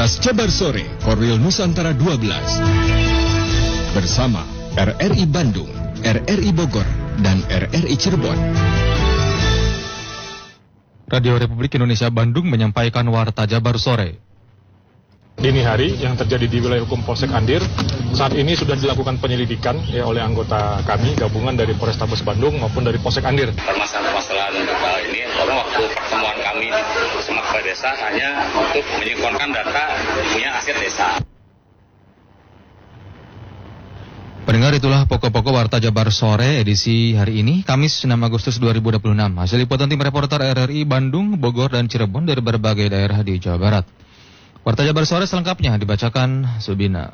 Pas Jabar Sore, Korwil Nusantara 12. Bersama RRI Bandung, RRI Bogor, dan RRI Cirebon. Radio Republik Indonesia Bandung menyampaikan Warta Jabar Sore. Dini hari yang terjadi di wilayah hukum Polsek Andir, saat ini sudah dilakukan penyelidikan oleh anggota kami gabungan dari Polrestabes Bandung maupun dari Polsek Andir. Permasalahan ini karena waktu pertemuan kami di Semak Desa hanya untuk menyinkronkan data punya aset desa. Pendengar, itulah pokok-pokok Warta Jabar Sore edisi hari ini, Kamis 6 Agustus 2026. Hasil liputan tim reporter RRI Bandung, Bogor, dan Cirebon dari berbagai daerah di Jawa Barat. Warta Jabar Sore selengkapnya dibacakan Subina.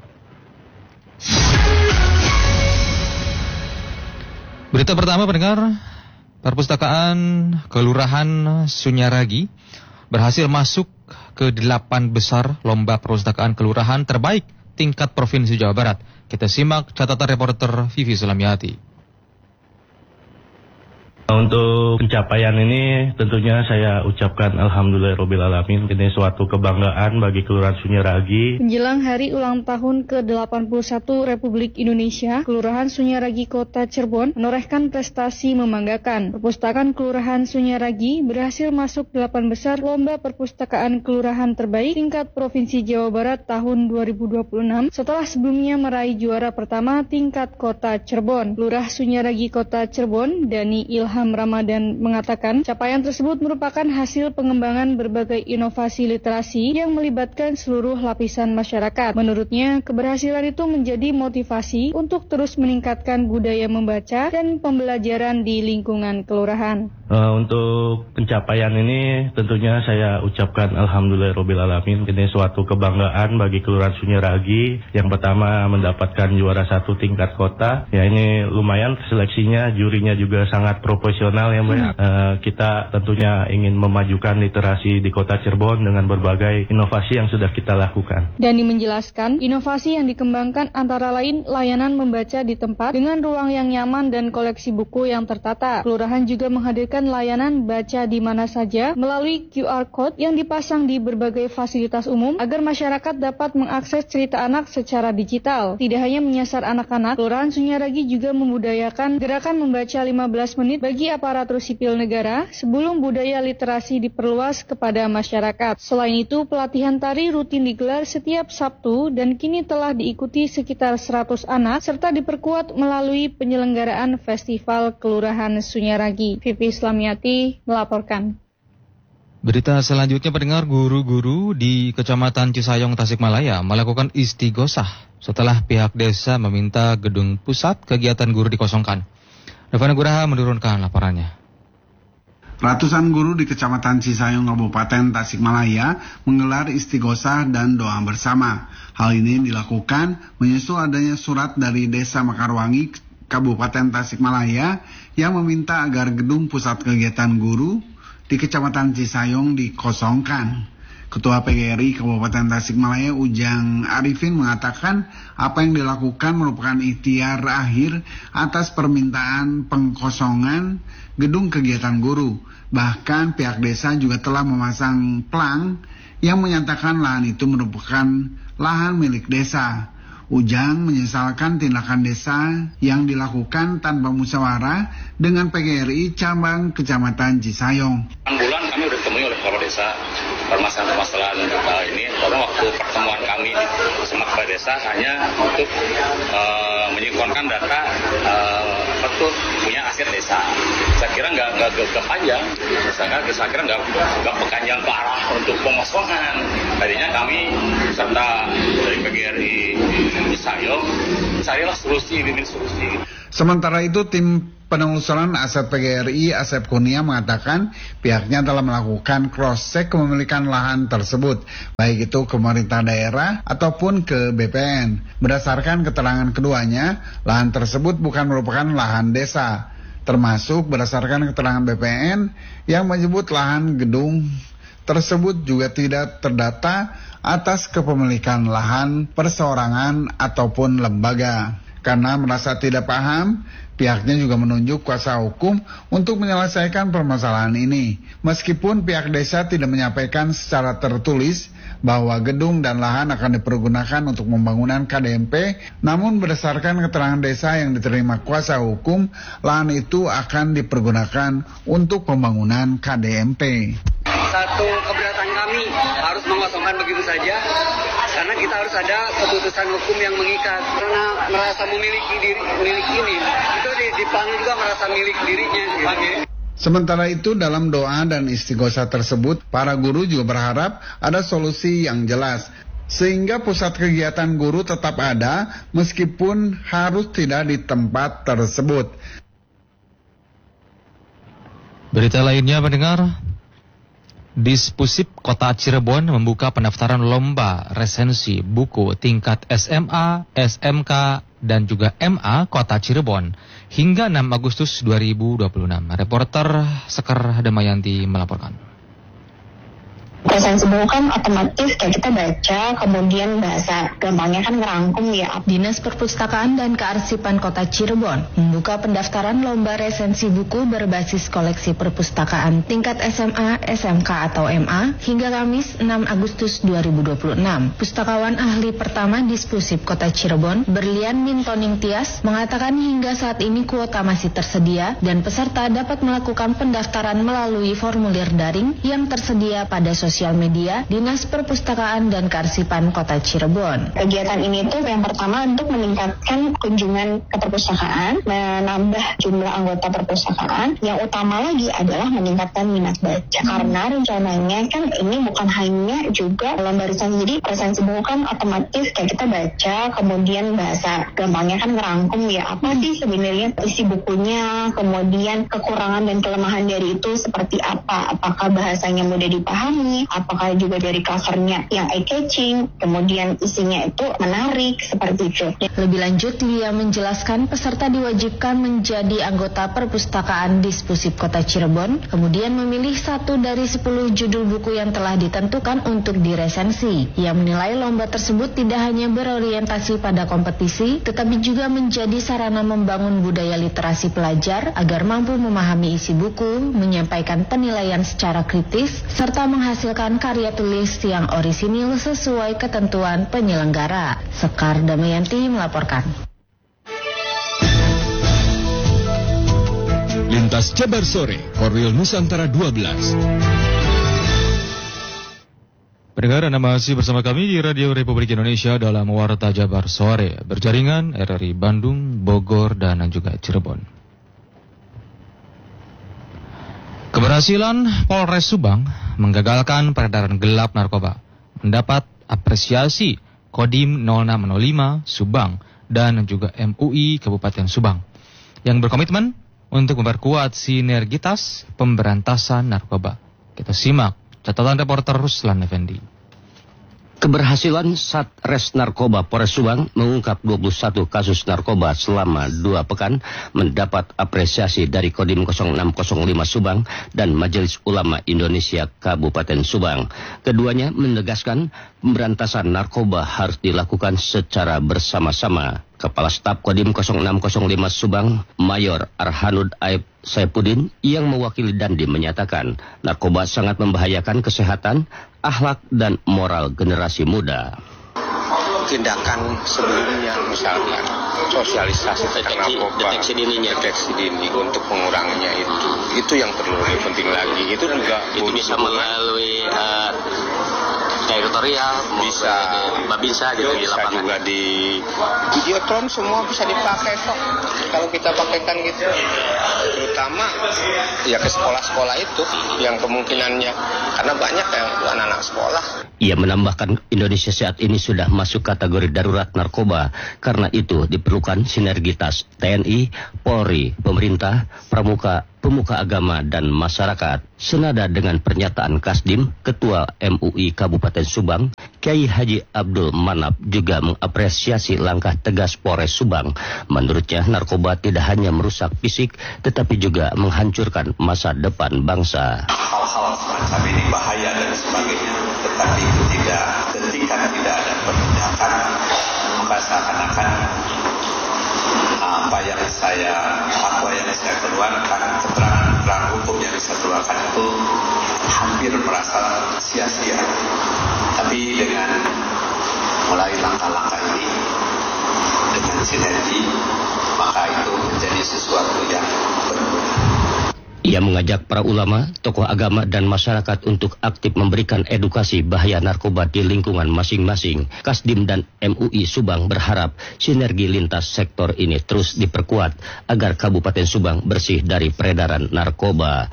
Berita pertama, pendengar, perpustakaan Kelurahan Sunyaragi berhasil masuk ke 8 besar lomba perpustakaan kelurahan terbaik tingkat Provinsi Jawa Barat. Kita simak catatan reporter Vivi Sulamiati. Untuk pencapaian ini tentunya saya ucapkan alhamdulillahirobbilalamin. Ini suatu kebanggaan bagi Kelurahan Sunyaragi. Menjelang hari ulang tahun ke-81 Republik Indonesia, Kelurahan Sunyaragi Kota Cirebon menorehkan prestasi membanggakan. Perpustakaan Kelurahan Sunyaragi berhasil masuk 8 besar lomba perpustakaan kelurahan terbaik tingkat Provinsi Jawa Barat tahun 2026 setelah sebelumnya meraih juara pertama tingkat Kota Cirebon. Lurah Sunyaragi Kota Cirebon, Dani Ilham Ramadan mengatakan capaian tersebut merupakan hasil pengembangan berbagai inovasi literasi yang melibatkan seluruh lapisan masyarakat. Menurutnya, keberhasilan itu menjadi motivasi untuk terus meningkatkan budaya membaca dan pembelajaran di lingkungan kelurahan. Untuk pencapaian ini tentunya saya ucapkan alhamdulillahirobbilalamin. Ini suatu kebanggaan bagi Kelurahan Sunyaragi yang pertama mendapatkan juara 1 tingkat kota. Ya, ini lumayan seleksinya, jurinya juga sangat profesional ya Mbak. Kita tentunya ingin memajukan literasi di Kota Cirebon dengan berbagai inovasi yang sudah kita lakukan. Dani menjelaskan, inovasi yang dikembangkan antara lain layanan membaca di tempat dengan ruang yang nyaman dan koleksi buku yang tertata. Kelurahan juga menghadirkan layanan baca di mana saja melalui QR Code yang dipasang di berbagai fasilitas umum agar masyarakat dapat mengakses cerita anak secara digital. Tidak hanya menyasar anak-anak, Kelurahan Sunyaragi juga membudayakan gerakan membaca 15 menit bagi aparatur sipil negara sebelum budaya literasi diperluas kepada masyarakat. Selain itu, pelatihan tari rutin digelar setiap Sabtu dan kini telah diikuti sekitar 100 anak serta diperkuat melalui penyelenggaraan Festival Kelurahan Sunyaragi. Vivi Islamiati melaporkan. Berita selanjutnya, pendengar, guru-guru di Kecamatan Cisayong, Tasikmalaya melakukan istighosah setelah pihak desa meminta gedung pusat kegiatan guru dikosongkan. Novana Guraha menurunkan laporannya. Ratusan guru di Kecamatan Cisayong, Kabupaten Tasikmalaya menggelar istighosah dan doa bersama. Hal ini dilakukan menyusul adanya surat dari Desa Mekarwangi, Kabupaten Tasikmalaya yang meminta agar gedung pusat kegiatan guru di Kecamatan Cisayong dikosongkan. Ketua PGRI Kabupaten Tasikmalaya Ujang Arifin mengatakan apa yang dilakukan merupakan ikhtiar akhir atas permintaan pengkosongan gedung kegiatan guru. Bahkan pihak desa juga telah memasang plang yang menyatakan lahan itu merupakan lahan milik desa. Ujang menyesalkan tindakan desa yang dilakukan tanpa musyawarah dengan PGRI cabang Kecamatan Cisayong. 6 bulan kami sudah ditemui oleh kepala desa permasalahan ini karena waktu pertemuan kami di Semak Desa hanya untuk menyinkronkan data punya aset desa. Saya kira nggak panjang, saya kira nggak panjang ke arah untuk pengosongan. Tadinya kami serta dari PGRI Cisayong carilah solusi. Sementara itu, tim penelusuran aset PGRI Asep Kurnia mengatakan pihaknya telah melakukan cross-check kepemilikan lahan tersebut, baik itu ke pemerintah daerah ataupun ke BPN. Berdasarkan keterangan keduanya, lahan tersebut bukan merupakan lahan desa, termasuk berdasarkan keterangan BPN yang menyebut lahan gedung tersebut juga tidak terdata atas kepemilikan lahan perseorangan ataupun lembaga. Karena merasa tidak paham Pihaknya juga menunjuk kuasa hukum untuk menyelesaikan permasalahan ini. Meskipun pihak desa tidak menyampaikan secara tertulis bahwa gedung dan lahan akan dipergunakan untuk pembangunan KDMP, namun berdasarkan keterangan desa yang diterima kuasa hukum, lahan itu akan dipergunakan untuk pembangunan KDMP. Satu keberatan kami harus mengosongkan begitu saja, karena kita harus ada keputusan hukum yang mengikat. Karena merasa memiliki ini, itu dipanggil juga merasa milik dirinya. Sementara itu, dalam doa dan istighosah tersebut, para guru juga berharap ada solusi yang jelas, sehingga pusat kegiatan guru tetap ada meskipun harus tidak di tempat tersebut. Berita lainnya pendengar, Dispusip Kota Cirebon membuka pendaftaran lomba resensi buku tingkat SMA, SMK, dan juga MA Kota Cirebon hingga 6 Agustus 2026. Reporter Sekar Damayanti melaporkan. Resensi buku kan otomatis kayak kita baca, kemudian bahasa gampangnya kan ngerangkum ya. Dinas Perpustakaan dan Kearsipan Kota Cirebon membuka pendaftaran lomba resensi buku berbasis koleksi perpustakaan tingkat SMA, SMK atau MA hingga Kamis 6 Agustus 2026. Pustakawan ahli pertama Dispusip Kota Cirebon, Berlian Mintoning Tias, mengatakan hingga saat ini kuota masih tersedia dan peserta dapat melakukan pendaftaran melalui formulir daring yang tersedia pada sosial media Dinas Perpustakaan dan Kearsipan Kota Cirebon. Kegiatan ini tuh yang pertama untuk meningkatkan kunjungan ke perpustakaan, menambah jumlah anggota perpustakaan. Yang utama lagi adalah meningkatkan minat baca. Karena rencananya kan ini bukan hanya juga lomba resensi, jadi resensi buku kan otomatis kayak kita baca, kemudian bahasa gampangnya kan ngerangkum ya apa sih sebenarnya isi bukunya, kemudian kekurangan dan kelemahan dari itu seperti apa, apakah bahasanya mudah dipahami, apakah juga dari covernya yang eye-catching, kemudian isinya itu menarik, seperti itu. Lebih lanjut, Lia menjelaskan peserta diwajibkan menjadi anggota perpustakaan Dispusip Kota Cirebon, kemudian memilih 1 dari 10 judul buku yang telah ditentukan untuk diresensi. Ia menilai lomba tersebut tidak hanya berorientasi pada kompetisi, tetapi juga menjadi sarana membangun budaya literasi pelajar agar mampu memahami isi buku, menyampaikan penilaian secara kritis, serta menghasilkan karya tulis yang orisinil sesuai ketentuan penyelenggara. Sekar Damayanti melaporkan. Lintas Jabar Sore, Korwil Nusantara 12. Pendengar, Anda masih bersama kami di Radio Republik Indonesia dalam Warta Jabar Sore, berjaringan RRI Bandung, Bogor, dan juga Cirebon. Keberhasilan Polres Subang menggagalkan peredaran gelap narkoba mendapat apresiasi Kodim 0605 Subang dan juga MUI Kabupaten Subang yang berkomitmen untuk memperkuat sinergitas pemberantasan narkoba. Kita simak catatan reporter Ruslan Effendi. Keberhasilan Satres Narkoba Polres Subang mengungkap 21 kasus narkoba selama 2 pekan mendapat apresiasi dari Kodim 0605 Subang dan Majelis Ulama Indonesia Kabupaten Subang. Keduanya menegaskan pemberantasan narkoba harus dilakukan secara bersama-sama. Kepala Staf Kodim 0605 Subang, Mayor Arhanud Aib Saipudin yang mewakili Dandi menyatakan narkoba sangat membahayakan kesehatan, akhlak dan moral generasi muda. Tindakan sebelumnya misalkan sosialisasi tentang narkoba, deteksi dini untuk menguranginya itu yang perlu lebih penting lagi. Itu juga itu bisa melalui teritorial, bisa Babinsa gitu di lapangan. Bisa juga di Videotron, semua bisa dipakai kok kalau kita pakaikan gitu. Terutama ya ke sekolah-sekolah itu yang kemungkinannya, karena banyak yang anak-anak sekolah. Ia menambahkan Indonesia saat ini sudah masuk kategori darurat narkoba. Karena itu diperlukan sinergitas TNI, Polri, pemerintah, pemuka agama dan masyarakat. Senada dengan pernyataan Kasdim, Ketua MUI Kabupaten Subang, Kiai Haji Abdul Manap juga mengapresiasi langkah tegas Polres Subang. Menurutnya narkoba tidak hanya merusak fisik, tetapi juga menghancurkan masa depan bangsa. Hal-hal semacam ini bahaya dan sebagainya, tetapi itu tidak, ketika tidak ada penindakan, maka seakan-akan fatwa yang saya keluarkan, keterangan hukum yang saya keluarkan itu hampir merasa sia-sia. Tapi dengan mulai langkah-langkah ini, dengan sinergi, maka itu menjadi sesuatu yang berguna. Ia mengajak para ulama, tokoh agama dan masyarakat untuk aktif memberikan edukasi bahaya narkoba di lingkungan masing-masing. Kasdim dan MUI Subang berharap sinergi lintas sektor ini terus diperkuat agar Kabupaten Subang bersih dari peredaran narkoba.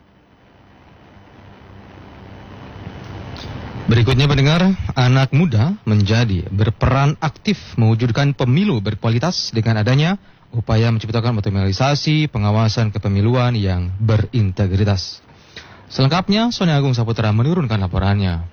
Berikutnya pendengar, anak muda menjadi berperan aktif mewujudkan pemilu berkualitas dengan adanya upaya menciptakan optimalisasi pengawasan kepemiluan yang berintegritas. Selengkapnya, Sony Agung Saputra menurunkan laporannya.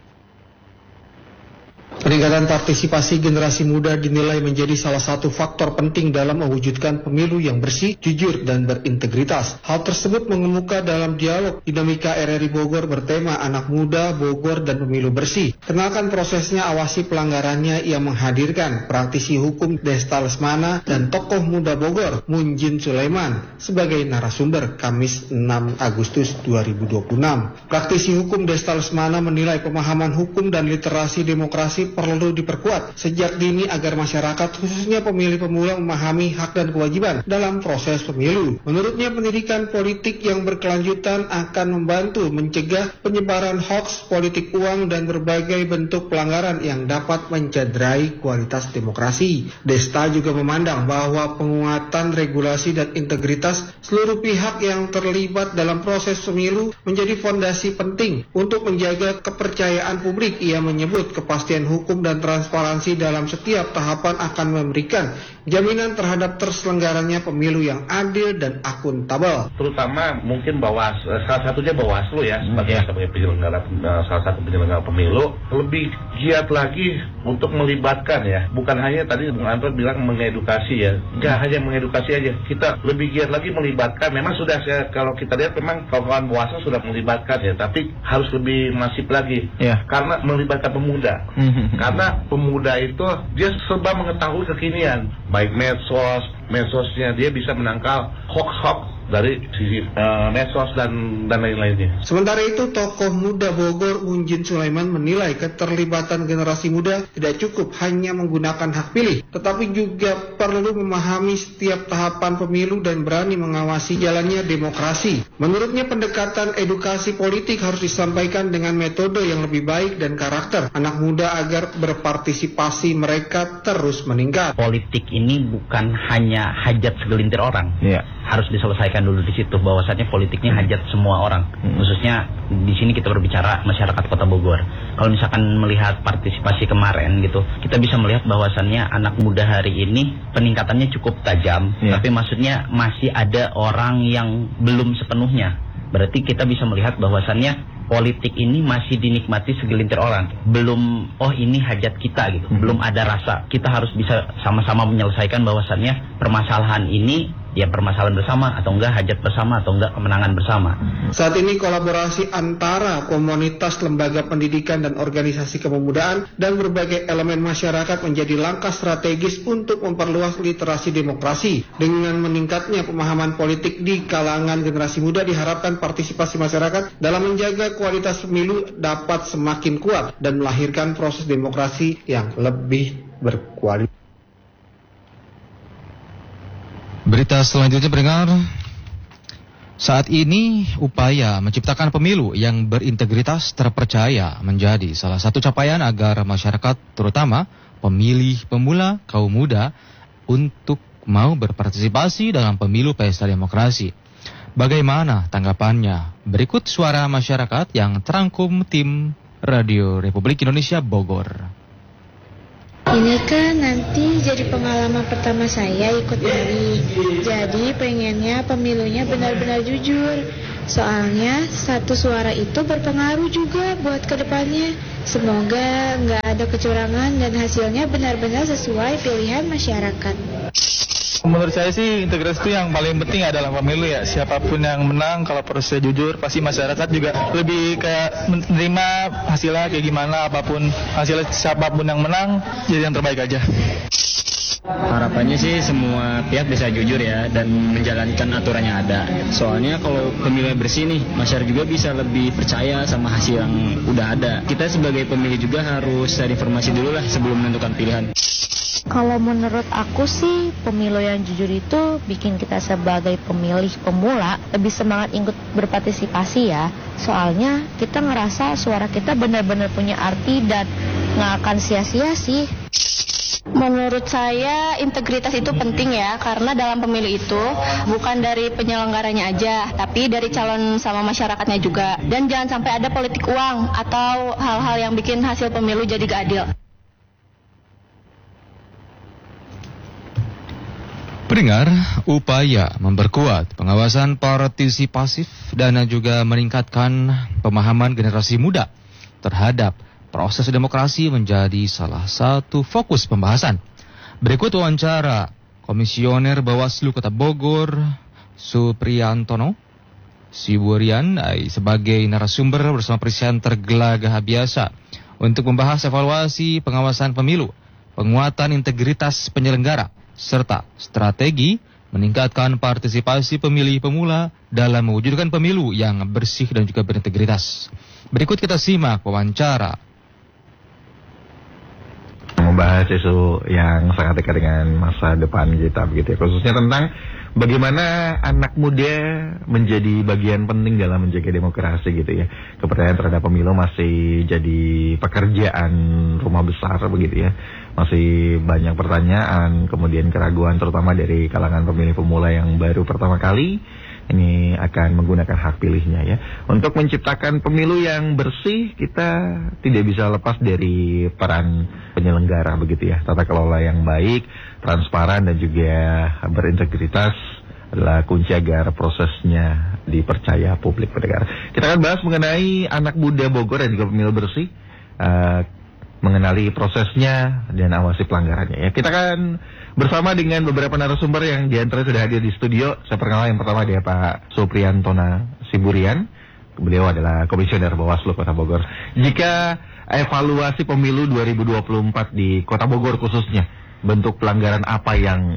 Peningkatan partisipasi generasi muda dinilai menjadi salah satu faktor penting dalam mewujudkan pemilu yang bersih, jujur, dan berintegritas. Hal tersebut mengemuka dalam dialog dinamika RRI Bogor bertema Anak Muda, Bogor, dan Pemilu Bersih. Kenalkan prosesnya, awasi pelanggarannya, yang menghadirkan praktisi hukum Desta Lesmana dan tokoh muda Bogor, Munjin Sulaiman, sebagai narasumber Kamis 6 Agustus 2026. Praktisi hukum Desta Lesmana menilai pemahaman hukum dan literasi demokrasi perlu diperkuat sejak dini agar masyarakat khususnya pemilih pemula memahami hak dan kewajiban dalam proses pemilu. Menurutnya pendidikan politik yang berkelanjutan akan membantu mencegah penyebaran hoaks, politik uang, dan berbagai bentuk pelanggaran yang dapat mencederai kualitas demokrasi. Desta juga memandang bahwa penguatan regulasi dan integritas seluruh pihak yang terlibat dalam proses pemilu menjadi fondasi penting untuk menjaga kepercayaan publik. Ia menyebut kepastian hukum dan transparansi dalam setiap tahapan akan memberikan jaminan terhadap terselenggaranya pemilu yang adil dan akuntabel. Terutama mungkin salah satunya Bawaslu ya, sebagai penyelenggara, salah satu penyelenggara pemilu, lebih giat lagi untuk melibatkan ya. Bukan hanya tadi Bung Anton bilang mengedukasi ya, nggak hanya mengedukasi aja, kita lebih giat lagi melibatkan. Memang sudah kalau kita lihat memang kawan-kawan Bawaslu sudah melibatkan ya, tapi harus lebih masif lagi karena melibatkan pemuda. Karena pemuda itu dia serba mengetahui kekinian, baik medsosnya dia bisa menangkal hoax dari sisi medsos dan lain-lainnya. Sementara itu, tokoh muda Bogor Munjin Sulaiman menilai keterlibatan generasi muda tidak cukup hanya menggunakan hak pilih, tetapi juga perlu memahami setiap tahapan pemilu dan berani mengawasi jalannya demokrasi. Menurutnya, pendekatan edukasi politik harus disampaikan dengan metode yang lebih baik dan karakter anak muda agar berpartisipasi mereka terus meningkat. Politik ini bukan hanya hajat segelintir orang. Harus diselesaikan dulu di situ bahwasannya politiknya hajat semua orang. Khususnya di sini kita berbicara masyarakat Kota Bogor. Kalau misalkan melihat partisipasi kemarin gitu, kita bisa melihat bahwasannya anak muda hari ini peningkatannya cukup tajam, tapi maksudnya masih ada orang yang belum sepenuhnya. Berarti kita bisa melihat bahwasannya politik ini masih dinikmati segelintir orang. Belum, ini hajat kita gitu. Belum ada rasa. Kita harus bisa sama-sama menyelesaikan bahwasannya permasalahan ini ya permasalahan bersama atau enggak hajat bersama atau enggak kemenangan bersama. Saat ini kolaborasi antara komunitas, lembaga pendidikan dan organisasi kepemudaan dan berbagai elemen masyarakat menjadi langkah strategis untuk memperluas literasi demokrasi. Dengan meningkatnya pemahaman politik di kalangan generasi muda, diharapkan partisipasi masyarakat dalam menjaga kualitas pemilu dapat semakin kuat dan melahirkan proses demokrasi yang lebih berkualitas. Berita selanjutnya pendengar, saat ini upaya menciptakan pemilu yang berintegritas terpercaya menjadi salah satu capaian agar masyarakat, terutama pemilih pemula kaum muda, untuk mau berpartisipasi dalam pemilu pesta demokrasi. Bagaimana tanggapannya? Berikut suara masyarakat yang terangkum tim Radio Republik Indonesia Bogor. Ini kan nanti jadi pengalaman pertama saya ikut pemilu. Jadi pengennya pemilunya benar-benar jujur. Soalnya satu suara itu berpengaruh juga buat kedepannya. Semoga nggak ada kecurangan dan hasilnya benar-benar sesuai pilihan masyarakat. Menurut saya sih integritas itu yang paling penting adalah pemilu ya. Siapapun yang menang, kalau prosesnya jujur, pasti masyarakat juga lebih kayak menerima hasilnya kayak gimana, apapun hasilnya, siapapun yang menang jadi yang terbaik aja. Harapannya sih semua pihak bisa jujur ya dan menjalankan aturan yang ada. Soalnya kalau pemilu bersih nih, masyarakat juga bisa lebih percaya sama hasil yang udah ada. Kita sebagai pemilih juga harus cari informasi dulu lah sebelum menentukan pilihan. Kalau menurut aku sih, pemilu yang jujur itu bikin kita sebagai pemilih pemula lebih semangat ikut berpartisipasi ya. Soalnya kita ngerasa suara kita benar-benar punya arti dan nggak akan sia-sia sih. Menurut saya integritas itu penting ya, karena dalam pemilu itu bukan dari penyelenggaranya aja, tapi dari calon sama masyarakatnya juga. Dan jangan sampai ada politik uang atau hal-hal yang bikin hasil pemilu jadi gak adil. Pendengar, upaya memperkuat pengawasan partisipasif dan juga meningkatkan pemahaman generasi muda terhadap proses demokrasi menjadi salah satu fokus pembahasan. Berikut wawancara Komisioner Bawaslu Kota Bogor, Supriyantono Siburian sebagai narasumber bersama presenter Gelagah Biasa untuk membahas evaluasi pengawasan pemilu, penguatan integritas penyelenggara, serta strategi meningkatkan partisipasi pemilih pemula dalam mewujudkan pemilu yang bersih dan juga berintegritas. Berikut kita simak wawancara. Membahas isu yang sangat dekat dengan masa depan kita begitu ya, khususnya tentang bagaimana anak muda menjadi bagian penting dalam menjaga demokrasi gitu ya. Kepercayaan terhadap pemilu masih jadi pekerjaan rumah besar begitu ya. Masih banyak pertanyaan, kemudian keraguan terutama dari kalangan pemilih pemula yang baru pertama kali ini akan menggunakan hak pilihnya ya. Untuk menciptakan pemilu yang bersih, kita tidak bisa lepas dari peran penyelenggara begitu ya. Tata kelola yang baik, transparan dan juga berintegritas adalah kunci agar prosesnya dipercaya publik pendengar. Kita akan bahas mengenai anak muda Bogor dan juga pemilu bersih, mengenali prosesnya dan awasi pelanggarannya ya. Kita akan bersama dengan beberapa narasumber yang diantara sudah hadir di studio. Saya perkenalkan yang pertama dia Pak Supriyantono Siburian. Beliau adalah Komisioner Bawaslu Kota Bogor. Jika evaluasi pemilu 2024 di Kota Bogor khususnya, bentuk pelanggaran apa yang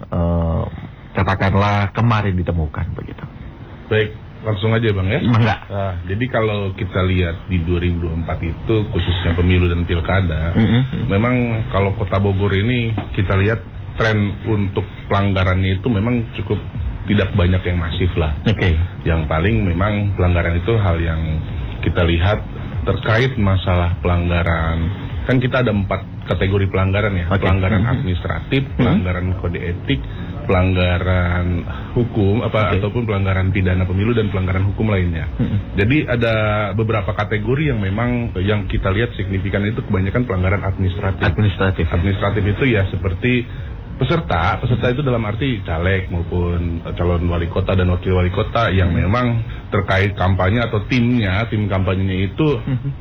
katakanlah kemarin ditemukan begitu? Baik, langsung aja Bang ya. Enggak. Nah, jadi kalau kita lihat di 2024 itu khususnya pemilu dan pilkada, memang kalau Kota Bogor ini kita lihat tren untuk pelanggarannya itu memang cukup tidak banyak yang masif lah. Yang paling memang pelanggaran itu hal yang kita lihat terkait masalah pelanggaran. Kan kita ada 4 kategori pelanggaran ya. Pelanggaran administratif, pelanggaran kode etik, pelanggaran hukum ataupun pelanggaran pidana pemilu dan pelanggaran hukum lainnya. Jadi ada beberapa kategori yang memang yang kita lihat signifikan itu kebanyakan pelanggaran administratif. Administratif itu ya seperti peserta itu dalam arti caleg maupun calon wali kota dan wakil wali kota yang memang terkait kampanye atau tim kampanyenya itu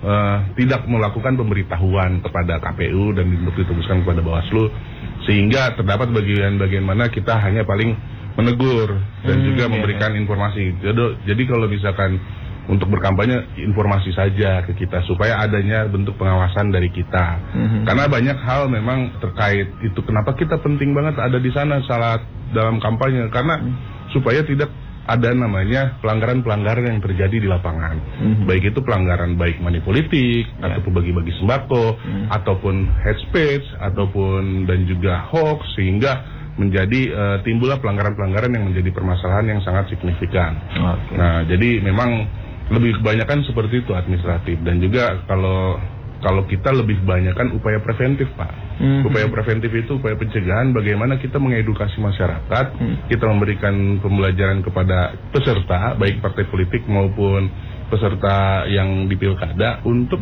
tidak melakukan pemberitahuan kepada KPU dan ditugaskan kepada Bawaslu, sehingga terdapat bagian-bagian mana kita hanya paling menegur dan juga memberikan informasi. Jadi kalau misalkan untuk berkampanye informasi saja ke kita supaya adanya bentuk pengawasan dari kita. Karena banyak hal memang terkait itu. Kenapa kita penting banget ada di sana saat dalam kampanye? Karena supaya tidak ada namanya pelanggaran-pelanggaran yang terjadi di lapangan. Baik itu pelanggaran baik money politik, ataupun bagi-bagi sembako, ataupun hate speech, ataupun dan juga hoax, sehingga menjadi timbullah pelanggaran-pelanggaran yang menjadi permasalahan yang sangat signifikan. Nah, jadi memang lebih kebanyakan seperti itu administratif, dan juga kalau kita lebih kebanyakan upaya preventif Pak. Upaya preventif itu upaya pencegahan, bagaimana kita mengedukasi masyarakat, kita memberikan pembelajaran kepada peserta baik partai politik maupun peserta yang di pilkada untuk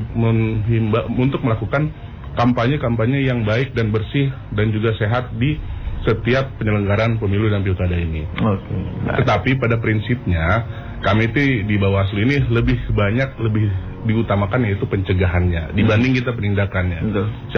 untuk melakukan kampanye-kampanye yang baik dan bersih dan juga sehat di setiap penyelenggaraan pemilu dan pilkada ini. Tetapi pada prinsipnya kami di Bawaslu ini lebih diutamakan yaitu pencegahannya dibanding kita penindakannya.